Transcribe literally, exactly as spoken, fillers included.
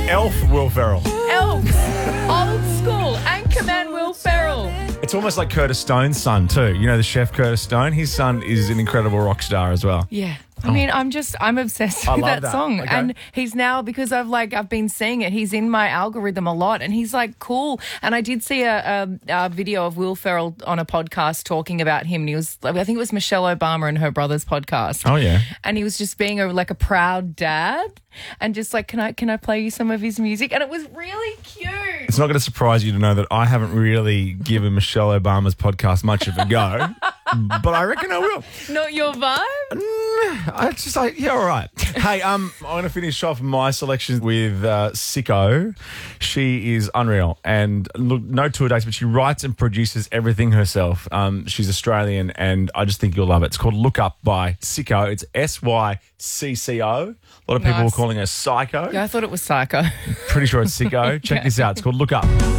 Elf Will Ferrell. Elves. Old school. Anchorman Will Ferrell. It's almost like Curtis Stone's son too. You know the chef Curtis Stone? His son is an incredible rock star as well. Yeah. I mean, I'm just, I'm obsessed I with love that, that. song. Okay. And he's now, because I've like, I've been seeing it, he's in my algorithm a lot and he's like cool. And I did see a, a, a video of Will Ferrell on a podcast talking about him. And he was, I think it was Michelle Obama and her brother's podcast. Oh, yeah. And he was just being a, like a proud dad and just like, can I, can I play you some of his music? And it was really cute. It's not going to surprise you to know that I haven't really given Michelle Obama's podcast much of a go, but I reckon I will. Not your vibe? I just like, yeah, all right. Hey, um, I'm going to finish off my selection with uh, Sicko. She is unreal. And look, no tour dates, but she writes and produces everything herself. Um, she's Australian, and I just think you'll love it. It's called Look Up by Sicko. It's S Y C C O. A lot of people Nice. were calling her Psycho. Yeah, I thought it was Psycho. Pretty sure it's Sicko. Check this out. It's called Look Up.